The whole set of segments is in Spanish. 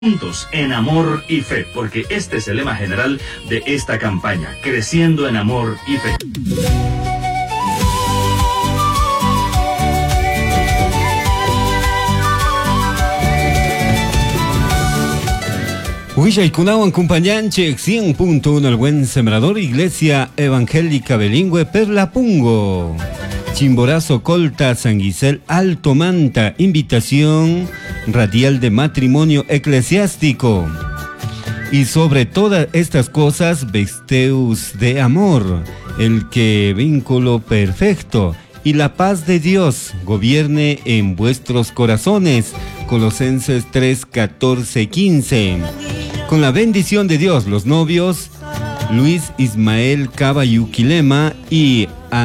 Juntos en amor y fe, porque este es el lema general de esta campaña, creciendo en amor y fe. Huishaykunawan acompañanche 100.1 El Buen Sembrador, Iglesia Evangélica Bilingüe Perlapungo, Chimborazo Colta, San Giselle Alto Manta, invitación radial de matrimonio eclesiástico. Y sobre todas estas cosas, vesteos de amor, el que vínculo perfecto y la paz de Dios gobierne en vuestros corazones. Colosenses 3, 14, 15. Con la bendición de Dios, los novios Luis Ismael Cava Yuquilema y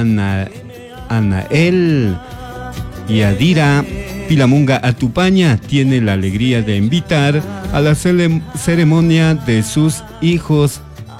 Anael Yadira Pilamunga Atupaña tiene la alegría de invitar a la ceremonia de sus hijos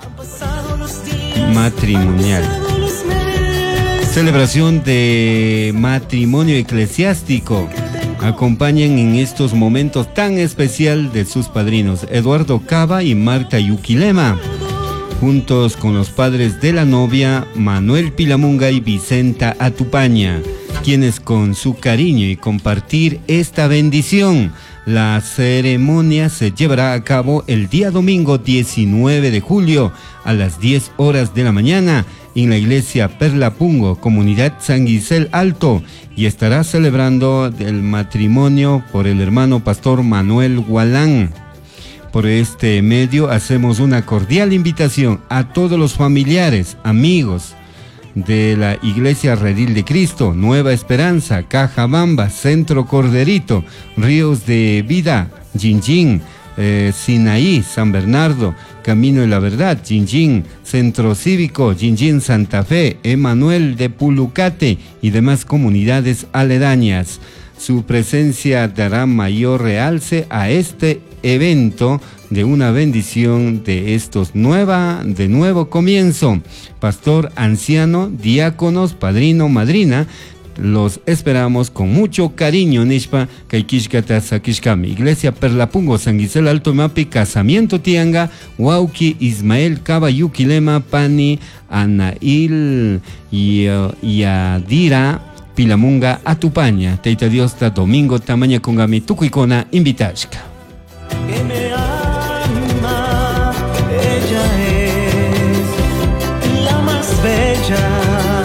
matrimonial. Celebración de matrimonio eclesiástico. Acompañan en estos momentos tan especial de sus padrinos Eduardo Cava y Marta Yuquilema, juntos con los padres de la novia Manuel Pilamunga y Vicenta Atupaña, quienes con su cariño y compartir esta bendición. La ceremonia se llevará a cabo el día domingo 19 de julio a las 10 horas de la mañana en la iglesia Perlapungo, comunidad San Giselle Alto, y estará celebrando el matrimonio por el hermano pastor Manuel Gualán. Por este medio hacemos una cordial invitación a todos los familiares, amigos de la Iglesia Redil de Cristo, Nueva Esperanza, Cajabamba, Centro Corderito, Ríos de Vida, Jinjin, Sinaí, San Bernardo, Camino de la Verdad, Jinjin, Centro Cívico, Jinjin Santa Fe, Emanuel de Pulucate y demás comunidades aledañas. Su presencia dará mayor realce a este evento de una bendición de nuevo comienzo. Pastor, anciano, diáconos, padrino, madrina, los esperamos con mucho cariño. Nishpa Kaikishkata Sakishkami, Iglesia Perlapungo, San Giselle Alto Mapi, Casamiento Tianga, Wauki Ismael Cava Yuquilema, Pani Anail Yadira Pilamunga Atupaña. Teita Dios ta domingo tamaña kongami tukuikona invitashka. Que me ama, ella es la más bella.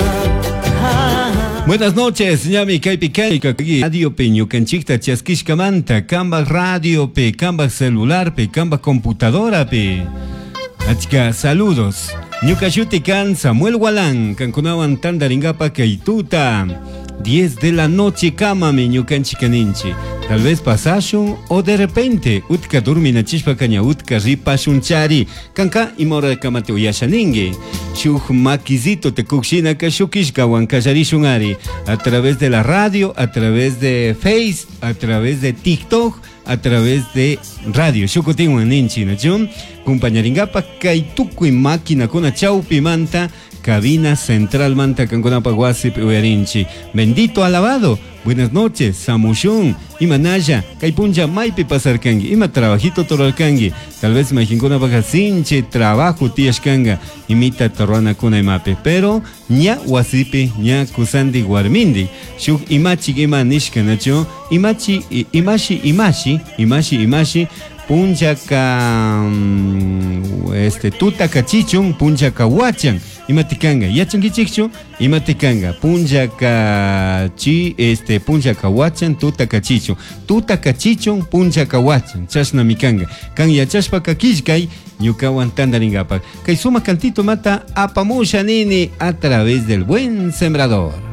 Buenas noches, ñami Kaipikai, Radio Peño Canchicta Chasquishkamanta, Camba Radio Pe, Camba Celular Pe, Camba Computadora Pe. Achka, saludos. Ñukashutikan Samuel Gualán, Cancunawan Tandaringapa Kaituta. 10 de la noche, cama mi ñukanchikaninchi. Tal vez pasashun o de repente utka durmina chishpa caña utka ripashunchari. Kanka imora kamate uyashaningi. Shuk maquisito te kushina ka shukishka wankasharishunari. A través de la radio, a través de Face, a través de TikTok, a través de radio. Shukutin waninchi, ¿no? Compañeringapa kaituku y máquina con chaupi manta. Cabina Central Manta Canconapa Guasip Uerinchi. Bendito alabado. Buenas noches, Samushun, Imanaya, Kaipunja Maipi Pasarkangi, Ima trabajito Toralkangi, tal vez Majincona Baja Sinche, trabajo Tiashkanga, imita Taruana Kuna Imape, pero ña Wasipi, ña Kusandi Guarmindi, Shuk Imachi Gima Nishka Nacho, Imashi, Punjaka Tuta Kachichun, Punjaka Wachan, Imatikanga, Yachangichichu, Imatikanga, Punjaka Punjaka Wachan, Tuta Kachichun, Punjaka Wachan, Chashna Mikanga, Kan Yachashpa Kakishkai, Yukawan Tandaringapa, Kaisuma Cantito Mata, Apamusha Nini a través del Buen Sembrador.